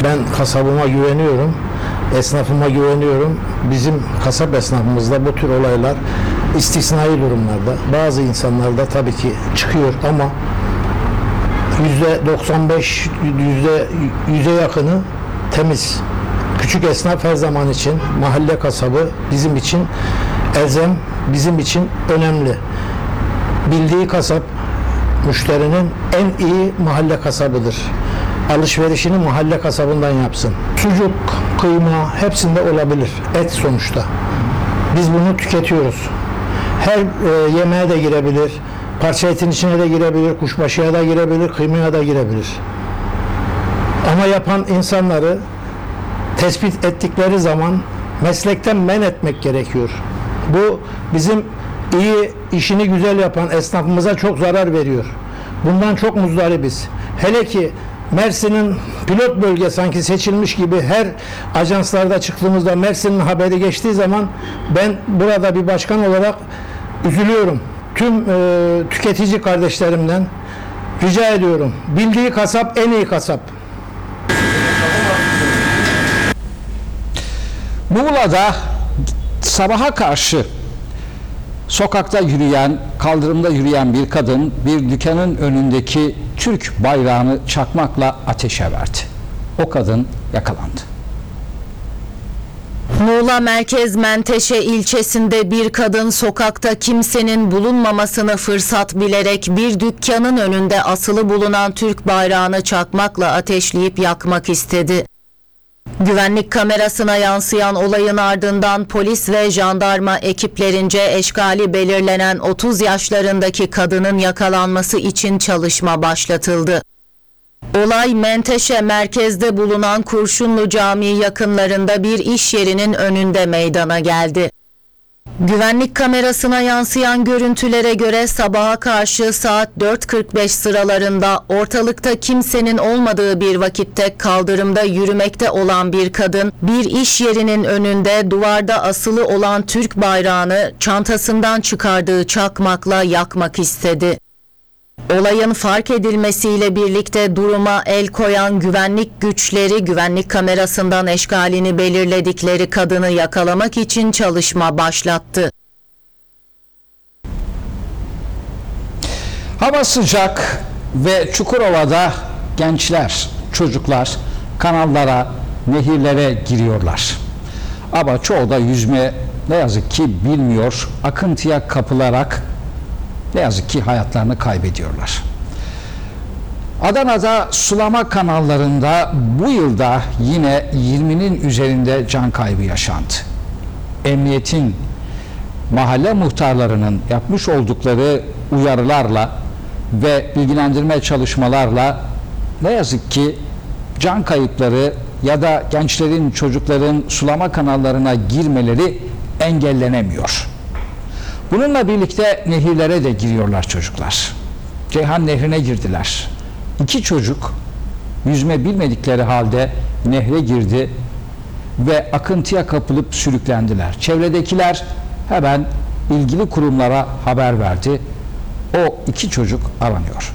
Ben kasabıma güveniyorum, esnafıma güveniyorum. Bizim kasap esnafımızda bu tür olaylar istisnai durumlarda. Bazı insanlarda tabii ki çıkıyor ama %95, %100'e yakını temiz. Küçük esnaf her zaman için, mahalle kasabı bizim için elzem, bizim için önemli. Bildiği kasap müşterinin en iyi mahalle kasabıdır. Alışverişini mahalle kasabından yapsın. Sucuk, kıyma hepsinde olabilir. Et sonuçta. Biz bunu tüketiyoruz. Her yemeğe de girebilir. Parça etin içine de girebilir. Kuşbaşıya da girebilir. Kıymaya da girebilir. Ama yapan insanları tespit ettikleri zaman meslekten men etmek gerekiyor. Bu bizim iyi, işini güzel yapan esnafımıza çok zarar veriyor. Bundan çok muzdaribiz. Hele ki Mersin'in pilot bölge sanki seçilmiş gibi her ajanslarda çıktığımızda Mersin'in haberi geçtiği zaman ben burada bir başkan olarak üzülüyorum. Tüm tüketici kardeşlerimden rica ediyorum. Bildiği kasap en iyi kasap. Muğla'da sabaha karşı sokakta yürüyen, kaldırımda yürüyen bir kadın bir dükkanın önündeki Türk bayrağını çakmakla ateşe verdi. O kadın yakalandı. Muğla Merkez Menteşe ilçesinde bir kadın sokakta kimsenin bulunmamasını fırsat bilerek bir dükkanın önünde asılı bulunan Türk bayrağını çakmakla ateşleyip yakmak istedi. Güvenlik kamerasına yansıyan olayın ardından polis ve jandarma ekiplerince eşkali belirlenen 30 yaşlarındaki kadının yakalanması için çalışma başlatıldı. Olay Menteşe merkezde bulunan Kurşunlu Camii yakınlarında bir iş yerinin önünde meydana geldi. Güvenlik kamerasına yansıyan görüntülere göre sabaha karşı saat 4:45 sıralarında ortalıkta kimsenin olmadığı bir vakitte kaldırımda yürümekte olan bir kadın bir iş yerinin önünde duvarda asılı olan Türk bayrağını çantasından çıkardığı çakmakla yakmak istedi. Olayın fark edilmesiyle birlikte duruma el koyan güvenlik güçleri güvenlik kamerasından eşkalini belirledikleri kadını yakalamak için çalışma başlattı. Hava sıcak ve Çukurova'da gençler, çocuklar kanallara, nehirlere giriyorlar. Ama çoğu da yüzme ne yazık ki bilmiyor, akıntıya kapılarak ne yazık ki hayatlarını kaybediyorlar. Adana'da sulama kanallarında bu yılda yine 20'nin üzerinde can kaybı yaşandı. Emniyetin, mahalle muhtarlarının yapmış oldukları uyarılarla ve bilgilendirme çalışmalarla ne yazık ki can kayıpları ya da gençlerin, çocukların sulama kanallarına girmeleri engellenemiyor. Bununla birlikte nehirlere de giriyorlar çocuklar. Ceyhan Nehri'ne girdiler. 2 çocuk yüzme bilmedikleri halde nehre girdi ve akıntıya kapılıp sürüklendiler. Çevredekiler hemen ilgili kurumlara haber verdi. O 2 çocuk aranıyor.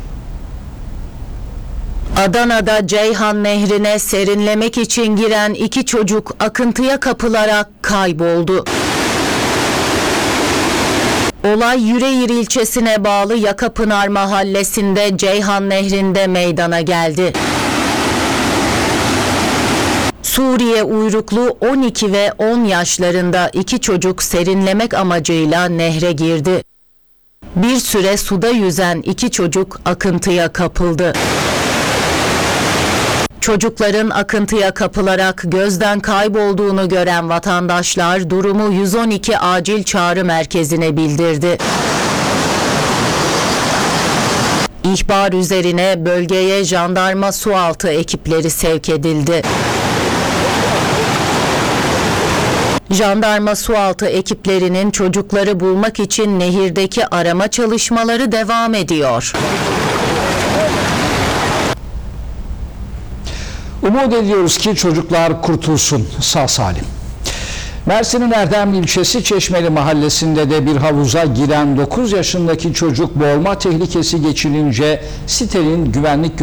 Adana'da Ceyhan Nehri'ne serinlemek için giren 2 çocuk akıntıya kapılarak kayboldu. Olay Yüreğir ilçesine bağlı Yakapınar mahallesinde Ceyhan Nehri'nde meydana geldi. Suriye uyruklu 12 ve 10 yaşlarında 2 çocuk serinlemek amacıyla nehre girdi. Bir süre suda yüzen 2 çocuk akıntıya kapıldı. Çocukların akıntıya kapılarak gözden kaybolduğunu gören vatandaşlar durumu 112 acil çağrı merkezine bildirdi. İhbar üzerine bölgeye jandarma sualtı ekipleri sevk edildi. Jandarma sualtı ekiplerinin çocukları bulmak için nehirdeki arama çalışmaları devam ediyor. Umut ediyoruz ki çocuklar kurtulsun sağ salim. Mersin'in Erdem ilçesi Çeşmeli mahallesinde de bir havuza giren 9 yaşındaki çocuk boğulma tehlikesi geçirince sitenin güvenlik